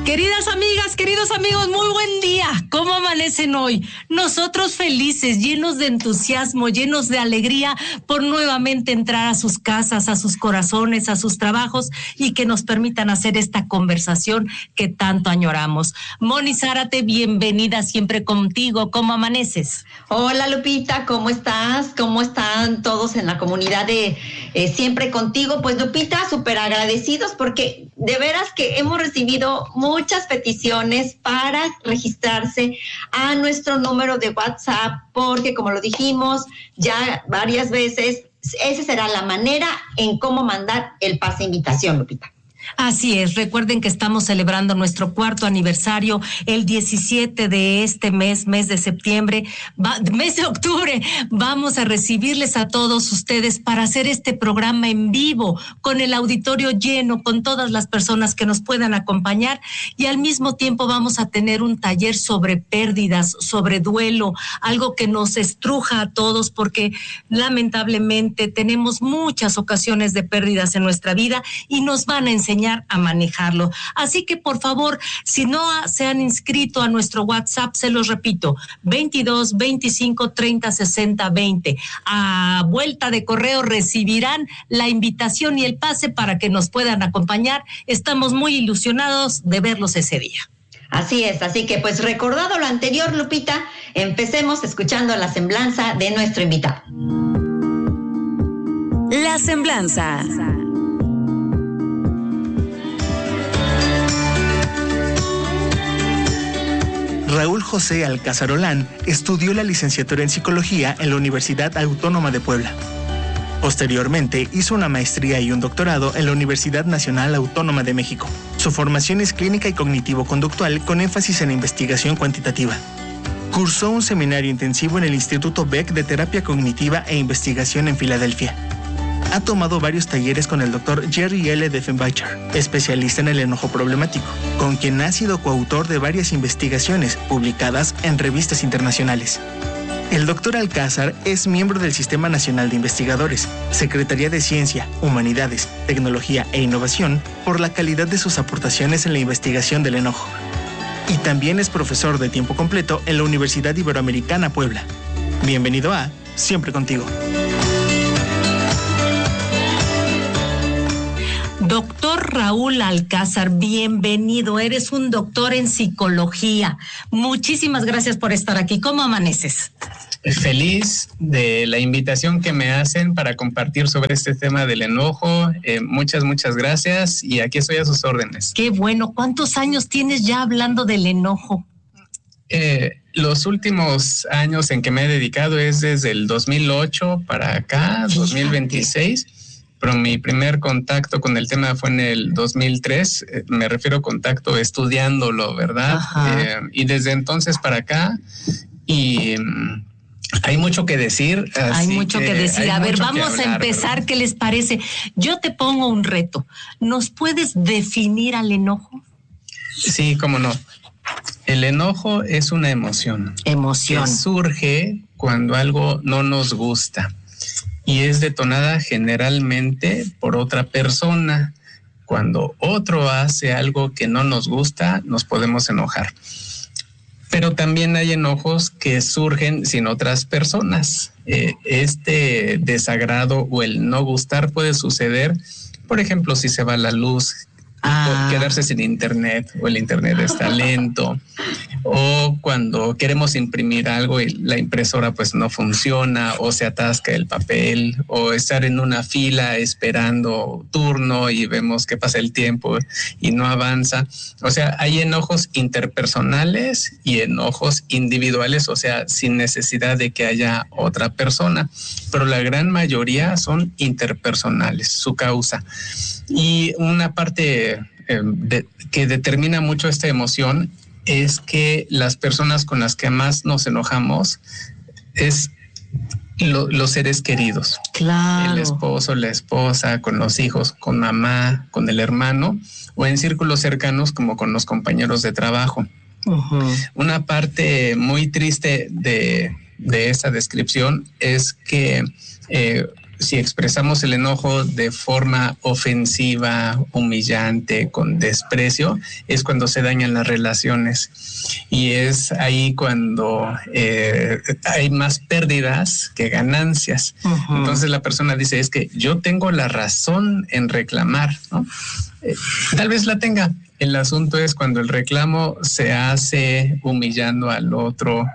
Queridas amigas, queridos amigos, muy buen día. ¿Cómo amanecen hoy? Nosotros felices, llenos de entusiasmo, llenos de alegría por nuevamente entrar a sus casas, a sus corazones, a sus trabajos y que nos permitan hacer esta conversación que tanto añoramos. Moni Zárate, bienvenida siempre contigo. ¿Cómo amaneces? Hola Lupita, ¿cómo estás? ¿Cómo están todos en la comunidad de Siempre Contigo? Pues Lupita, súper agradecidos porque de veras que hemos recibido muchas peticiones para registrarse a nuestro número de WhatsApp, porque como lo dijimos ya varias veces, esa será la manera en cómo mandar el pase de invitación, Lupita. Así es, recuerden que estamos celebrando nuestro 4º aniversario el 17 de este mes de septiembre, mes de octubre. Vamos a recibirles a todos ustedes para hacer este programa en vivo, con el auditorio lleno, con todas las personas que nos puedan acompañar, y al mismo tiempo vamos a tener un taller sobre pérdidas, sobre duelo, algo que nos estruja a todos porque lamentablemente tenemos muchas ocasiones de pérdidas en nuestra vida y nos van a enseñar a manejarlo. Así que por favor, si no se han inscrito a nuestro WhatsApp, se los repito, 22 25 30 60 20. A vuelta de correo recibirán la invitación y el pase para que nos puedan acompañar. Estamos muy ilusionados de verlos ese día. Así es, así que pues recordado lo anterior, Lupita, empecemos escuchando la semblanza de nuestro invitado. La semblanza. Raúl José Alcázar Olán estudió la licenciatura en Psicología en la Universidad Autónoma de Puebla. Posteriormente hizo una maestría y un doctorado en la Universidad Nacional Autónoma de México. Su formación es clínica y cognitivo-conductual con énfasis en investigación cuantitativa. Cursó un seminario intensivo en el Instituto Beck de Terapia Cognitiva e Investigación en Filadelfia. Ha tomado varios talleres con el Dr. Jerry L. Diefenbacher, especialista en el enojo problemático, con quien ha sido coautor de varias investigaciones publicadas en revistas internacionales. El Dr. Alcázar es miembro del Sistema Nacional de Investigadores, Secretaría de Ciencia, Humanidades, Tecnología e Innovación, por la calidad de sus aportaciones en la investigación del enojo. Y también es profesor de tiempo completo en la Universidad Iberoamericana Puebla. Bienvenido a Siempre Contigo. Doctor Raúl Alcázar, bienvenido. Eres un doctor en psicología. Muchísimas gracias por estar aquí. ¿Cómo amaneces? Feliz de la invitación que me hacen para compartir sobre este tema del enojo. Muchas gracias y aquí estoy a sus órdenes. Qué bueno. ¿Cuántos años tienes ya hablando del enojo? Los últimos años en que me he dedicado es desde el 2008 para acá, 2026. Pero mi primer contacto con el tema fue en el 2003, me refiero a contacto estudiándolo, ¿verdad? Y desde entonces para acá, y hay mucho que decir. Hay mucho que decir. A ver, vamos a empezar, ¿verdad? ¿Qué les parece? Yo te pongo un reto. ¿Nos puedes definir al enojo? Sí, cómo no. El enojo es una emoción. Emoción. Que surge cuando algo no nos gusta. Y es detonada generalmente por otra persona. Cuando otro hace algo que no nos gusta, nos podemos enojar. Pero también hay enojos que surgen sin otras personas. Este desagrado o el no gustar puede suceder, por ejemplo, si se va la luz, quedarse sin internet o el internet está lento, o cuando queremos imprimir algo y la impresora pues no funciona o se atasca el papel, o estar en una fila esperando turno y vemos que pasa el tiempo y no avanza. O sea, hay enojos interpersonales y enojos individuales, o sea, sin necesidad de que haya otra persona, pero la gran mayoría son interpersonales, su causa. Y una parte que determina mucho esta emoción es que las personas con las que más nos enojamos es los seres queridos. Claro. El esposo, la esposa, con los hijos, con mamá, con el hermano, o en círculos cercanos como con los compañeros de trabajo. Uh-huh. Una parte muy triste de esa descripción es que si expresamos el enojo de forma ofensiva, humillante, con desprecio, es cuando se dañan las relaciones. Y es ahí cuando hay más pérdidas que ganancias. Uh-huh. Entonces la persona dice, es que yo tengo la razón en reclamar, ¿no? Tal vez la tenga. El asunto es cuando el reclamo se hace humillando al otro,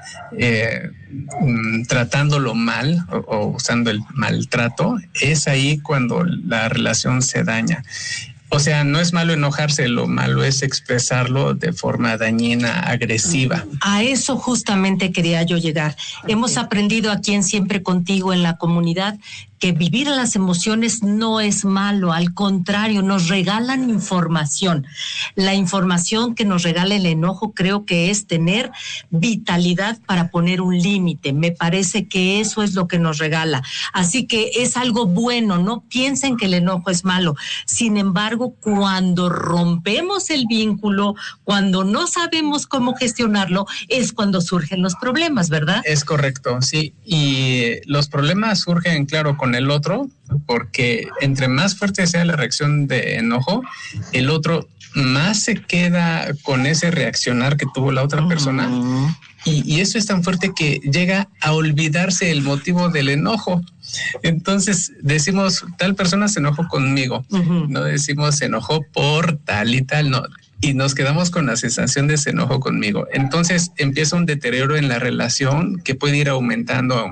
tratándolo mal o usando el maltrato, es ahí cuando la relación se daña. O sea, no es malo enojarse, lo malo es expresarlo de forma dañina, agresiva. A eso justamente quería yo llegar. Hemos aprendido aquí en Siempre Contigo en la comunidad que vivir las emociones no es malo, al contrario, nos regalan información. La información que nos regala el enojo creo que es tener vitalidad para poner un límite. Me parece que eso es lo que nos regala. Así que es algo bueno, no piensen que el enojo es malo. Sin embargo, cuando rompemos el vínculo, cuando no sabemos cómo gestionarlo, es cuando surgen los problemas, ¿verdad? Es correcto, sí. Y los problemas surgen, claro, con el otro, porque entre más fuerte sea la reacción de enojo, el otro más se queda con ese reaccionar que tuvo la otra persona. Y eso es tan fuerte que llega a olvidarse el motivo del enojo. Entonces decimos, tal persona se enojó conmigo. No decimos se enojó por tal y tal, no. Y nos quedamos con la sensación de se enojó conmigo. Entonces empieza un deterioro en la relación que puede ir aumentando,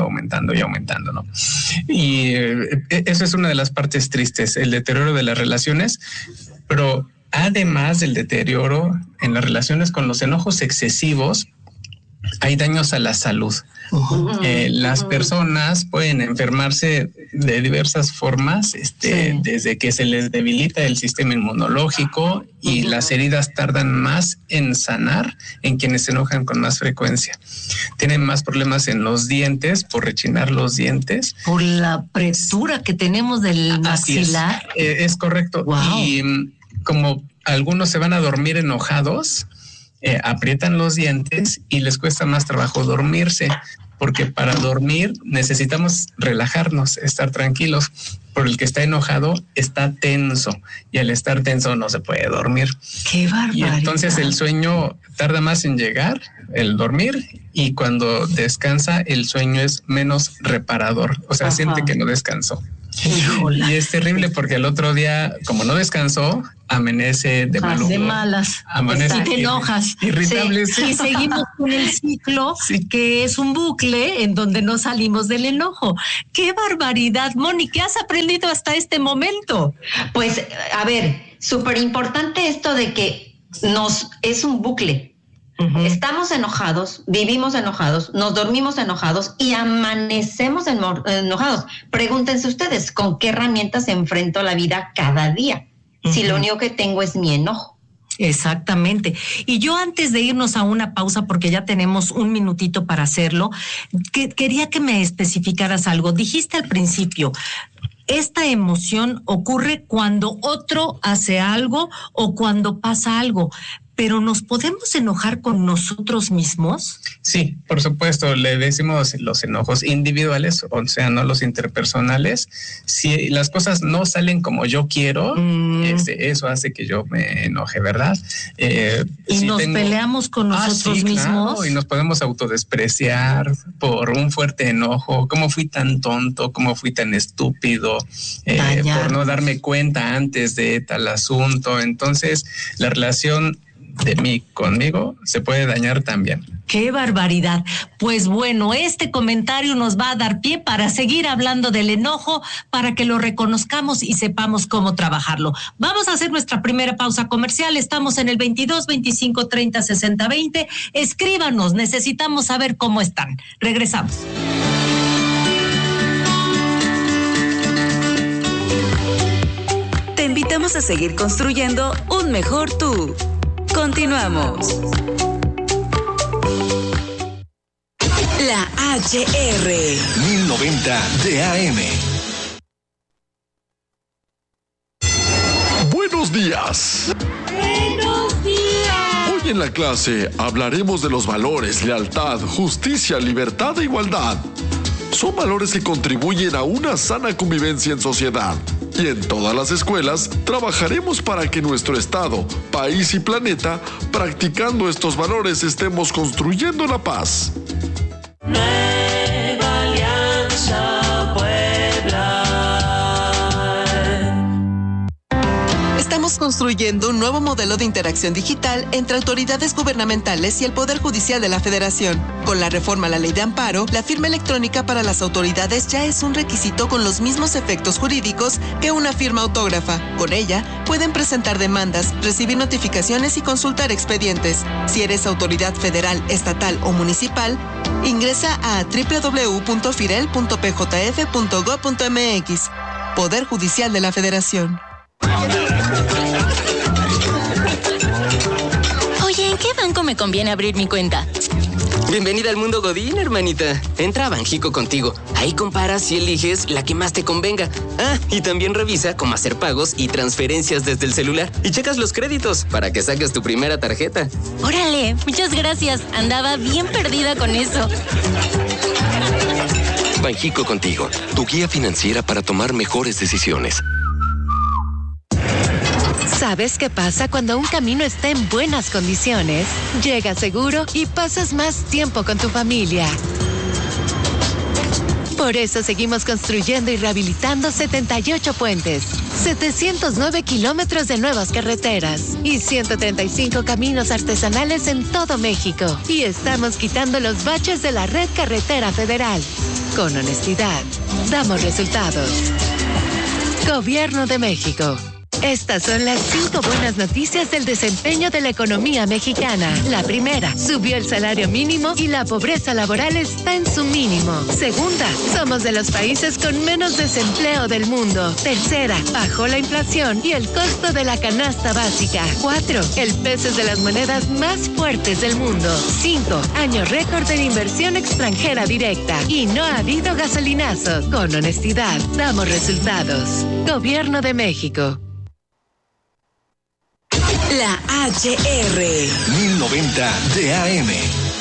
¿no? Y eso es una de las partes tristes, el deterioro de las relaciones, pero además del deterioro en las relaciones con los enojos excesivos, hay daños a la salud. Las personas pueden enfermarse de diversas formas, desde que se les debilita el sistema inmunológico y las heridas tardan más en sanar en quienes se enojan con más frecuencia. Tienen más problemas en los dientes por rechinar los dientes. Por la apretura que tenemos del maxilar. Es correcto. Wow. Y como algunos se van a dormir enojados, aprietan los dientes y les cuesta más trabajo dormirse, porque para dormir necesitamos relajarnos, estar tranquilos. Por el que está enojado está tenso y al estar tenso no se puede dormir. ¡Qué barbaridad! Y entonces el sueño tarda más en llegar, el dormir, y cuando descansa el sueño es menos reparador, o sea, siente que no descansó. Y es terrible porque el otro día, como no descansó, amanece de mal humor. De malas. Amanece y te enojas. Irritable. Sí. Y seguimos con el ciclo, que es un bucle en donde no salimos del enojo. ¡Qué barbaridad, Moni! ¿Qué has aprendido hasta este momento? Pues, a ver, súper importante esto de que es un bucle. Estamos enojados, vivimos enojados, nos dormimos enojados y amanecemos enojados. Pregúntense ustedes, ¿con qué herramientas enfrento la vida cada día? Si lo único que tengo es mi enojo. Exactamente. Y yo antes de irnos a una pausa, porque ya tenemos un minutito para hacerlo, quería que me especificaras algo. Dijiste al principio, esta emoción ocurre cuando otro hace algo o cuando pasa algo. ¿Pero nos podemos enojar con nosotros mismos? Sí, por supuesto, le decimos los enojos individuales, o sea, no los interpersonales. Si las cosas no salen como yo quiero, eso hace que yo me enoje, ¿verdad? ¿Y nos peleamos con nosotros mismos? Claro, y nos podemos autodespreciar por un fuerte enojo. ¿Cómo fui tan tonto? ¿Cómo fui tan estúpido? Por no darme cuenta antes de tal asunto. Entonces, la relación de mí conmigo se puede dañar también. ¡Qué barbaridad! Pues bueno, este comentario nos va a dar pie para seguir hablando del enojo, para que lo reconozcamos y sepamos cómo trabajarlo. Vamos a hacer nuestra primera pausa comercial. Estamos en el 22 25 30 60 20. Escríbanos, necesitamos saber cómo están. Regresamos. Te invitamos a seguir construyendo un mejor tú. Continuamos. La HR 1090 de AM. Buenos días. Buenos días. Hoy en la clase hablaremos de los valores, lealtad, justicia, libertad e igualdad. son valores que contribuyen a una sana convivencia en sociedad. Y en todas las escuelas trabajaremos para que nuestro estado, país y planeta, practicando estos valores, estemos construyendo la paz. Nueva Alianza Puebla. Estamos construyendo un nuevo modelo de interacción digital entre autoridades gubernamentales y el Poder Judicial de la Federación. Con la reforma a la Ley de Amparo, la firma electrónica para las autoridades ya es un requisito con los mismos efectos jurídicos que una firma autógrafa. Con ella, pueden presentar demandas, recibir notificaciones y consultar expedientes. Si eres autoridad federal, estatal o municipal, ingresa a www.firel.pjf.gov.mx. Poder Judicial de la Federación. Oye, ¿en qué banco me conviene abrir mi cuenta? Bienvenida al mundo Godín, hermanita. Entra a Banjico Contigo. Ahí comparas y eliges la que más te convenga. Ah, y también revisa cómo hacer pagos y transferencias desde el celular. Y checas los créditos para que saques tu primera tarjeta. Órale, muchas gracias. Andaba bien perdida con eso. Banjico Contigo, tu guía financiera para tomar mejores decisiones. ¿Sabes qué pasa cuando un camino está en buenas condiciones? Llega seguro y pasas más tiempo con tu familia. Por eso seguimos construyendo y rehabilitando 78 puentes, 709 kilómetros de nuevas carreteras y 135 caminos artesanales en todo México. Y estamos quitando los baches de la red carretera federal. Con honestidad, damos resultados. Gobierno de México. Estas son las 5 buenas noticias del desempeño de la economía mexicana. La primera, subió el salario mínimo y la pobreza laboral está en su mínimo. Segunda, somos de los países con menos desempleo del mundo. Tercera, bajó la inflación y el costo de la canasta básica. 4, el peso es de las monedas más fuertes del mundo. 5, año récord en inversión extranjera directa. Y no ha habido gasolinazo. Con honestidad, damos resultados. Gobierno de México. La HR 1090 de AM.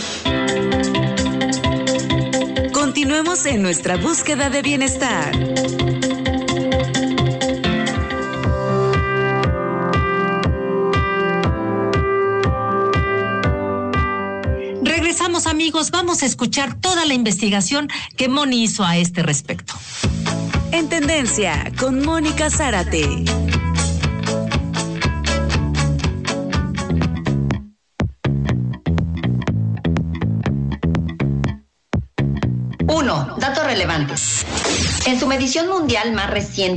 Continuemos en nuestra búsqueda de bienestar. Regresamos, amigos, vamos a escuchar toda la investigación que Moni hizo a este respecto. En Tendencia, con Mónica Zárate. Datos relevantes. En su medición mundial más reciente,